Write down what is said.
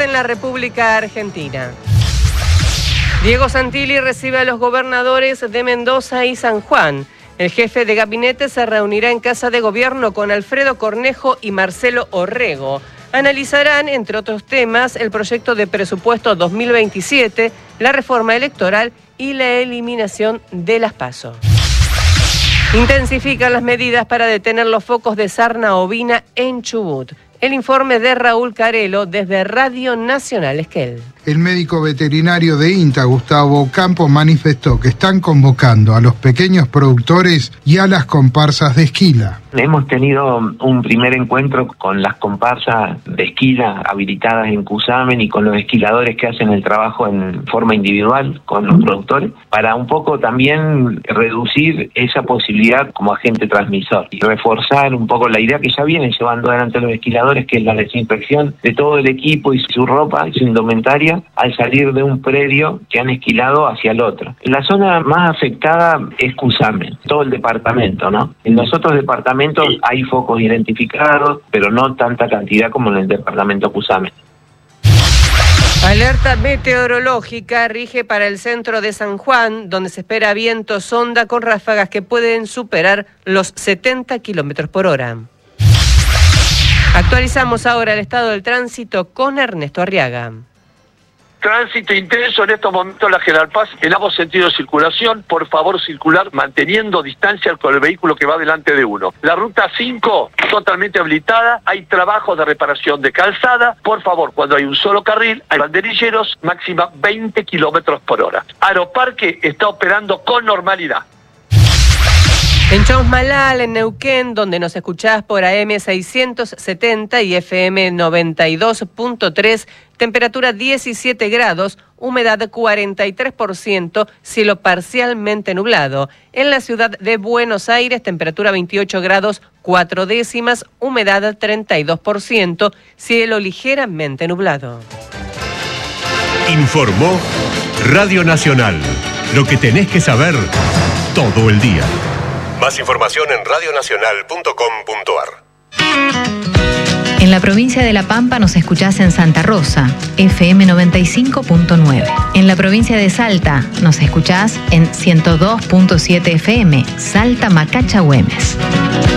en la República Argentina. Diego Santilli recibe a los gobernadores de Mendoza y San Juan. El jefe de gabinete se reunirá en Casa de Gobierno con Alfredo Cornejo y Marcelo Orrego. Analizarán, entre otros temas, el proyecto de presupuesto 2027, la reforma electoral y la eliminación de las PASO. Intensifican las medidas para detener los focos de sarna ovina en Chubut. El informe de Raúl Carelo desde Radio Nacional Esquel. El médico veterinario de INTA, Gustavo Campos, manifestó que están convocando a los pequeños productores y a las comparsas de esquila. Hemos tenido un primer encuentro con las comparsas de esquila habilitadas en Cusamen y con los esquiladores que hacen el trabajo en forma individual con los productores, para un poco también reducir esa posibilidad como agente transmisor y reforzar un poco la idea que ya vienen llevando adelante los esquiladores, que es la desinfección de todo el equipo y su ropa y su indumentaria al salir de un predio que han esquilado hacia el otro. La zona más afectada es Cusamen, todo el departamento, ¿no? En los otros departamentos hay focos identificados, pero no tanta cantidad como en el departamento Cusamen. Alerta meteorológica rige para el centro de San Juan, donde se espera viento sonda con ráfagas que pueden superar los 70 kilómetros por hora. Actualizamos ahora el estado del tránsito con Ernesto Arriaga. Tránsito intenso en estos momentos la General Paz en ambos sentidos de circulación. Por favor, circular manteniendo distancia con el vehículo que va delante de uno. La ruta 5 totalmente habilitada, hay trabajos de reparación de calzada. Por favor, cuando hay un solo carril, hay banderilleros, máxima 20 kilómetros por hora. Aeroparque está operando con normalidad. En Chosmalal, en Neuquén, donde nos escuchás por AM 670 y FM 92.3, temperatura 17 grados, humedad 43%, cielo parcialmente nublado. En la ciudad de Buenos Aires, temperatura 28 grados, 4 décimas, humedad 32%, cielo ligeramente nublado. Informó Radio Nacional. Lo que tenés que saber todo el día. Más información en radionacional.com.ar. En la provincia de La Pampa nos escuchás en Santa Rosa, FM 95.9. En la provincia de Salta nos escuchás en 102.7 FM, Salta Macacha Güemes.